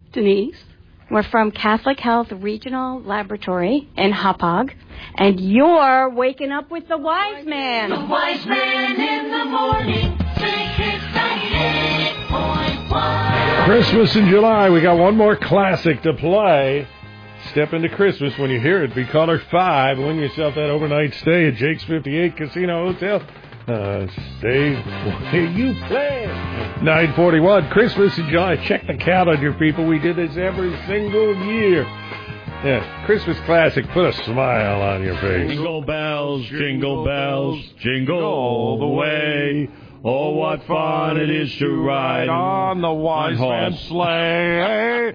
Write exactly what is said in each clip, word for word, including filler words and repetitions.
Denise. We're from Catholic Health Regional Laboratory in Hauppauge, and you're waking up with the Wise Man. The Wise Man in the morning. Big Hits ninety-eight point one. Christmas in July. We got one more classic to play. Step into Christmas when you hear it. Be caller five. Win yourself that overnight stay at Jake's fifty-eight Casino Hotel. Uh, stay where you play. nine forty-one, Christmas in July. Check the calendar, people. We did this every single year. Yeah, Christmas classic. Put a smile on your face. Jingle bells, jingle bells, jingle all the way. Oh, what fun it is to ride on the Wise Man's sleigh.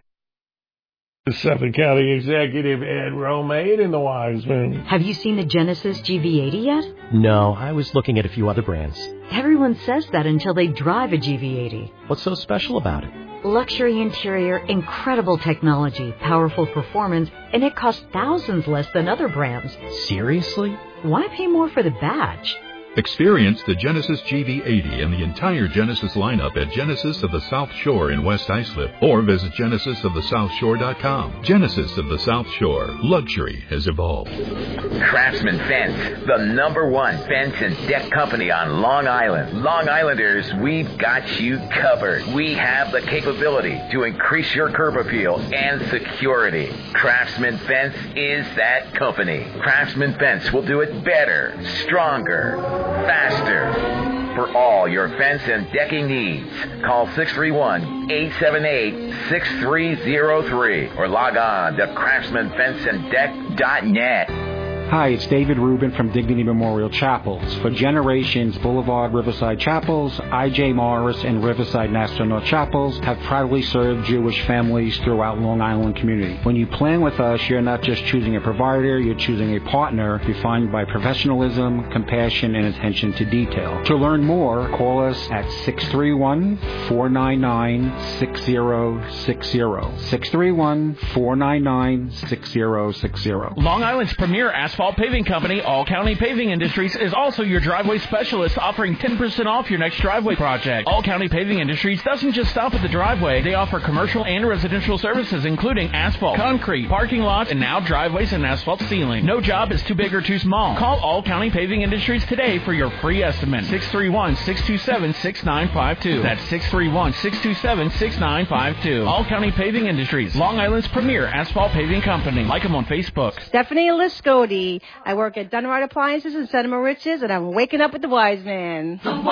The Suffolk County Executive Ed Romaine in the Wise Man. Have you seen the Genesis G V eighty yet? No, I was looking at a few other brands. Everyone says that until they drive a G V eighty. What's so special about it? Luxury interior, incredible technology, powerful performance, and it costs thousands less than other brands. Seriously? Why pay more for the badge? Experience the Genesis G V eighty and the entire Genesis lineup at Genesis of the South Shore in West Islip, or visit genesis of the south shore dot com. Genesis of the South Shore. Luxury has evolved. Craftsman Fence, the number one fence and deck company on Long Island. Long Islanders, we've got you covered. We have the capability to increase your curb appeal and security. Craftsman Fence is that company. Craftsman Fence will do it better, stronger, faster. For all your fence and decking needs, call six three one, eight seven eight, six three zero three or log on to craftsman fence and deck dot net. Hi, it's David Rubin from Dignity Memorial Chapels. For generations, Boulevard Riverside Chapels, I J Morris, and Riverside National Chapels have proudly served Jewish families throughout Long Island community. When you plan with us, you're not just choosing a provider, you're choosing a partner defined by professionalism, compassion, and attention to detail. To learn more, call us at six three one, four nine nine, six zero six zero. six three one, four nine nine, six zero six zero. Long Island's premier asphalt paving company, All County Paving Industries, is also your driveway specialist, offering ten percent off your next driveway project. All County Paving Industries doesn't just stop at the driveway. They offer commercial and residential services, including asphalt, concrete, parking lots, and now driveways and asphalt sealing. No job is too big or too small. Call All County Paving Industries today for your free estimate. six three one, six two seven, six nine five two. That's six three one, six two seven, six nine five two. All County Paving Industries, Long Island's premier asphalt paving company. Like them on Facebook. Stephanie Liscotti. I work at Dunrod Appliances in Santa Mauritius, and I'm waking up with the Wise Man. The